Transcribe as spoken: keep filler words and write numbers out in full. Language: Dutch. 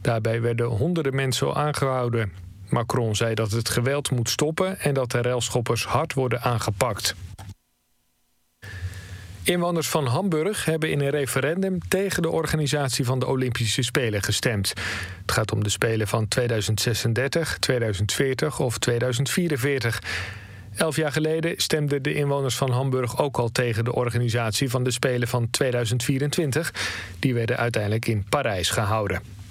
Daarbij werden honderden mensen aangehouden. Macron zei dat het geweld moet stoppen en dat de relschoppers hard worden aangepakt. Inwoners van Hamburg hebben in een referendum tegen de organisatie van de Olympische Spelen gestemd. Het gaat om de Spelen van tweeduizend zesendertig, tweeduizend veertig of tweeduizend vierenveertig. Elf jaar geleden stemden de inwoners van Hamburg ook al tegen de organisatie van de Spelen van tweeduizend vierentwintig. Die werden uiteindelijk in Parijs gehouden.